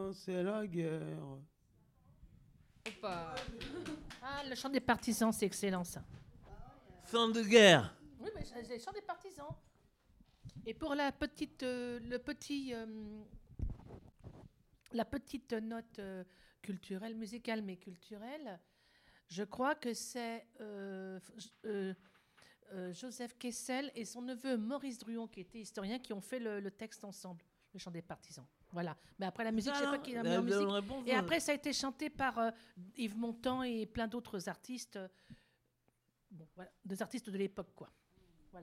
hein, c'est la guerre. Opa. Ah, le chant des partisans, c'est excellent ça. Sang de guerre. Oui, mais j'ai le chant des partisans. Et pour la petite note culturelle, musicale mais culturelle, je crois que c'est Joseph Kessel et son neveu Maurice Druon, qui était historien, qui ont fait le texte ensemble, le chant des partisans. Voilà. Mais après la musique, je sais pas qui l'a mis en musique. Et après, ça a été chanté par Yves Montand et plein d'autres artistes. Bon, voilà, des artistes de l'époque, quoi. Voilà.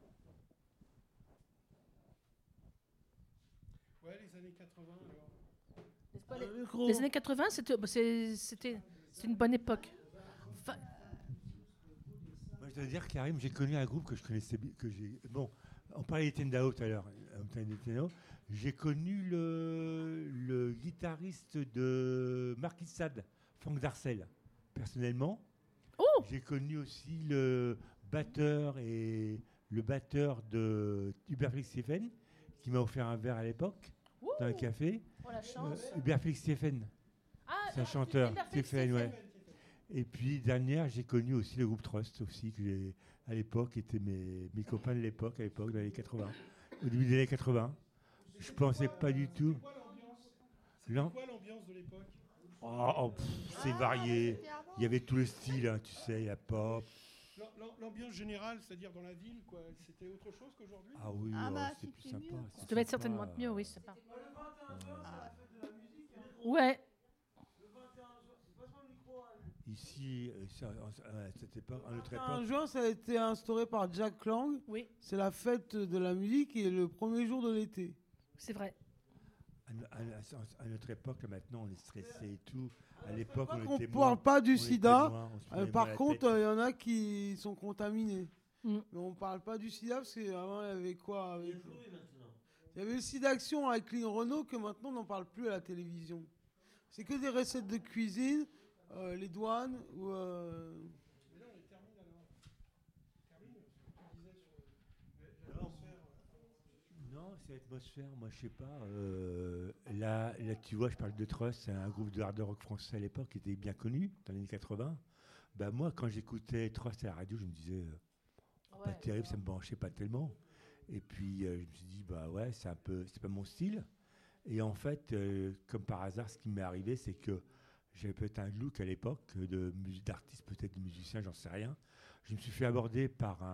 Ouais, les années 80, alors. N'est-ce pas, les années 80, c'était une bonne époque. Enfin, Moi, je dois dire, Karim, j'ai connu un groupe que je connaissais bien. Bon, on parlait d'Etendao tout à l'heure. J'ai connu le guitariste de Marquis de Sade, Franck Darcel, personnellement. Oh. J'ai connu aussi le batteur de Hubert Félix Stéphane, qui m'a offert un verre à l'époque, dans un café. Oh, la chance. Hubert Félix Stéphane. C'est un chanteur. Stéphane, ouais. Et puis, dernière, j'ai connu aussi le groupe Trust, aussi, que à l'époque, étaient mes copains de l'époque, dans les années 80. Au début des années 80. Je pensais pas du tout. C'était quoi l'ambiance de l'époque? C'est varié. Il y avait tous les styles, hein, tu sais, la pop. L'ambiance générale, c'est-à-dire dans la ville, quoi, c'était autre chose qu'aujourd'hui? Ah oui, c'était plus sympa. Ça devait être certainement mieux, oui, c'est pas. Ouais. Ici, à cette époque, à notre époque. 21 juin, ça a été instauré par Jack Lang. Oui. C'est la fête de la musique et le premier jour de l'été. C'est vrai. À notre époque, maintenant, on est stressé et tout. À l'époque, on ne était parle pas du sida. Par moins contre, il y en a qui sont contaminés. Mm. Mais on ne parle pas du sida parce qu'avant, il y avait quoi Il y avait le sida action avec Clean Renault que maintenant, on n'en parle plus à la télévision. C'est que des recettes de cuisine, les douanes ou... Mais là, on les termine alors. Termine ce que tu disais sur l'atmosphère. Non, c'est l'atmosphère, moi je sais pas. Là, tu vois, je parle de Trust, c'est un groupe de hard rock français à l'époque qui était bien connu dans les années 80. Bah, moi, quand j'écoutais Trust à la radio, je me disais, pas terrible, ça me branchait pas tellement. Et puis, je me suis dit, bah ouais, c'est pas mon style. Et en fait, comme par hasard, ce qui m'est arrivé, c'est que j'avais peut-être un look à l'époque d'artiste, peut-être de musicien, j'en sais rien. Je me suis fait aborder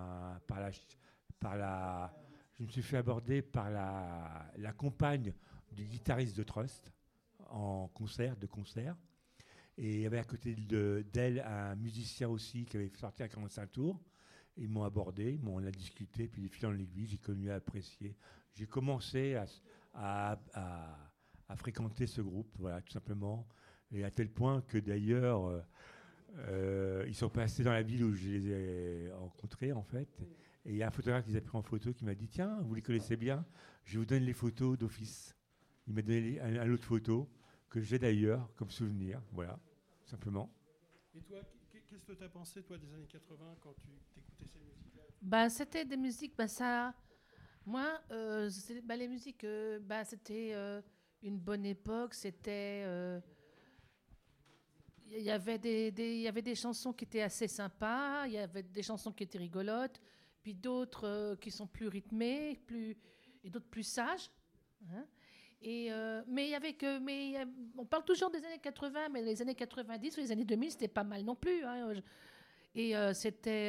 je me suis fait aborder par la compagne du guitariste de Trust en concert. Et il y avait à côté d'elle un musicien aussi qui avait sorti un 45 tours. Ils m'ont abordé, on a discuté, puis les fil en aiguille, j'ai connu à apprécier. J'ai commencé à fréquenter ce groupe, voilà, tout simplement. Et à tel point que d'ailleurs, ils sont passés dans la ville où je les ai rencontrés, en fait. Et il y a un photographe qui les a pris en photo qui m'a dit, tiens, vous les connaissez bien, je vous donne les photos d'office. Il m'a donné un autre photo que j'ai d'ailleurs comme souvenir, voilà, simplement. Et toi, qu'est-ce que tu as pensé, toi, des années 80 quand tu écoutais ces musiques-là? Bah, c'était des musiques, moi, les musiques, c'était une bonne époque, c'était... Il y avait des chansons qui étaient assez sympas, il y avait des chansons qui étaient rigolotes, puis d'autres qui sont plus rythmées, et d'autres plus sages. Hein. On parle toujours des années 80, mais les années 90 ou les années 2000, c'était pas mal non plus. Hein. Et c'était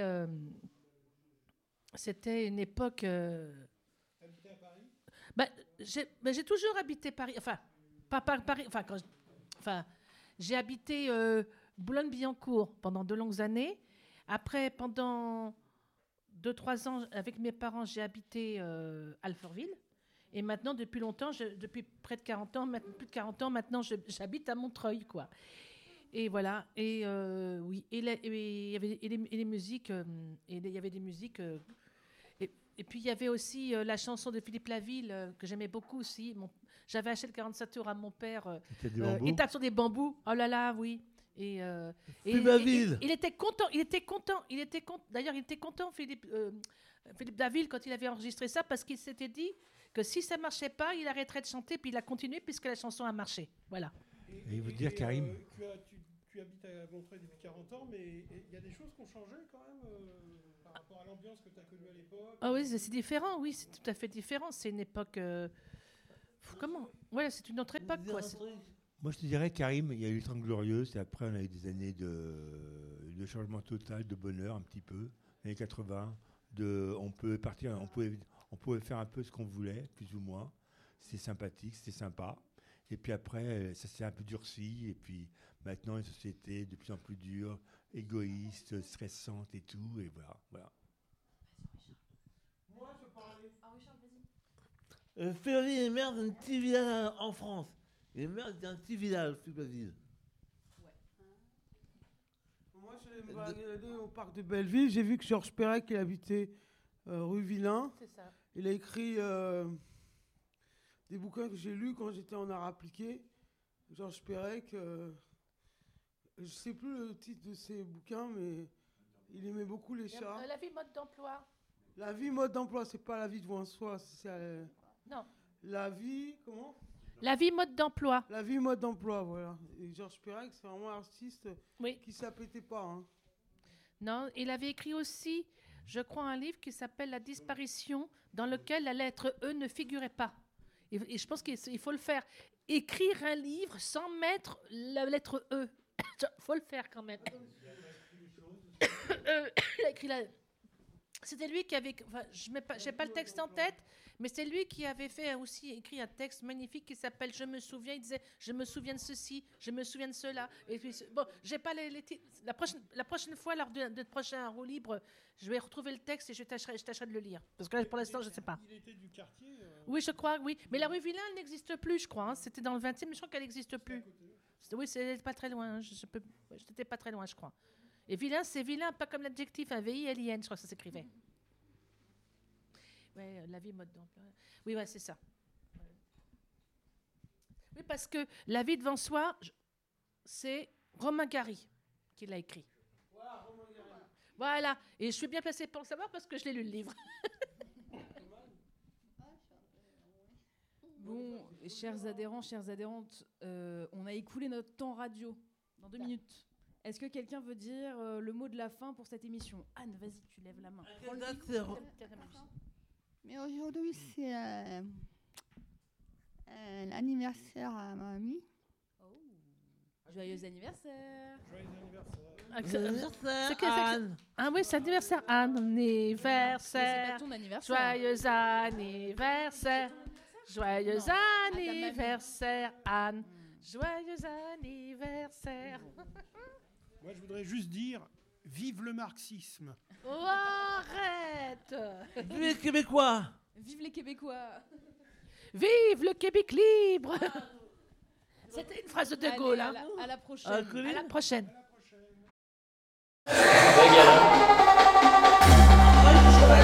une époque... Habité à Paris? J'ai toujours habité Paris. Enfin, pas Paris. J'ai habité Boulogne-Billancourt pendant de longues années. Après, pendant 2-3 ans, avec mes parents, j'ai habité Alfortville. Et maintenant, depuis longtemps, depuis près de 40 ans, plus de 40 ans, maintenant, j'habite à Montreuil, quoi. Et voilà. Et oui. Et il y avait les musiques. Il y avait des musiques. Et puis, il y avait aussi la chanson de Philippe Laville, que j'aimais beaucoup aussi. J'avais acheté le 45 tours à mon père. Il tape sur des bambous. Oh là là, oui. Et il était content. D'ailleurs, il était content, Philippe Laville, quand il avait enregistré ça, parce qu'il s'était dit que si ça marchait pas, il arrêterait de chanter, puis il a continué puisque la chanson a marché. Voilà. Et vous dire, Karim, tu habites à Montreuil depuis 40 ans, mais il y a des choses qui ont changé quand même par rapport à l'ambiance que tu as connue à l'époque. Ah oui, c'est différent, oui, c'est tout à fait différent. C'est une époque... comment ? Ouais, c'est une autre époque, quoi. moi je te dirais, Karim, il y a eu le 30 Glorieuses, et après on a eu des années de changement total, de bonheur un petit peu, les années 80, on pouvait faire un peu ce qu'on voulait, plus ou moins. C'était sympathique, c'était sympa. Et puis après, ça s'est un peu durci, et puis maintenant une société de plus en plus dure, égoïste, stressante et tout, et voilà. Moi, je parlais. Février est maire d'un petit village en France. Il est maire d'un petit village, Fubazil. Moi, je suis allé au parc de Belleville. J'ai vu que Georges Perec, il habitait rue Villain. C'est ça. Il a écrit des bouquins que j'ai lus quand j'étais en art appliqué. Georges Perec, je ne sais plus le titre de ses bouquins, mais il aimait beaucoup les chats. La vie mode d'emploi. La vie mode d'emploi, c'est pas la vie devant soi. Non. La vie, comment ? La vie mode d'emploi. La vie mode d'emploi, voilà. Et Georges Perec, c'est vraiment un artiste Oui. qui s'appêtait pas. Hein. Non, il avait écrit aussi, je crois, un livre qui s'appelle La disparition, dans lequel la lettre E ne figurait pas. Et je pense qu'il faut le faire. Écrire un livre sans mettre la lettre E. Il faut le faire quand même. Il a écrit la... C'était lui qui avait... Enfin, je n'ai pas le texte en tête, mais c'est lui qui avait écrit un texte magnifique qui s'appelle « Je me souviens ». Il disait « Je me souviens de ceci, je me souviens de cela ». Et puis, bon, j'ai pas les titres. La prochaine fois, lors de prochain roue libre, je vais retrouver le texte et je tâcherai de le lire. Parce que là, pour l'instant, je ne sais pas. Il était du quartier. Oui, je crois, oui. Mais la rue Villain, elle n'existe plus, je crois. Hein. C'était dans le 20e, mais je crois qu'elle n'existe plus. Oui, c'est pas très loin. Je n'étais pas très loin, je crois. Et vilain, c'est vilain, pas comme l'adjectif, un V-I-L-I-N, je crois que ça s'écrivait. Oui, la vie mode d'emploi. Oui, ouais, c'est ça. Oui, parce que La vie devant soi, c'est Romain Gary qui l'a écrit. Voilà, Romain Gary. Voilà. Et je suis bien placée pour le savoir parce que je l'ai lu, le livre. Bon, chers adhérents, chères adhérentes, on a écoulé notre temps radio dans 2 minutes. Est-ce que quelqu'un veut dire le mot de la fin pour cette émission ? Anne, vas-y, tu lèves la main. Mais aujourd'hui, c'est l'anniversaire à ma mamie. Oh. Joyeux anniversaire. Joyeux anniversaire. Anne. Ah oui, c'est anniversaire. Anniversaire. C'est pas ton anniversaire. Joyeux anniversaire. Joyeux anniversaire, Anne. Joyeux anniversaire. Moi, je voudrais juste dire vive le marxisme. Oh, arrête. Vive les Québécois. Vive les Québécois. Vive le Québec libre. C'était une phrase de De Gaulle. Allez, à la prochaine. À la prochaine. À la prochaine.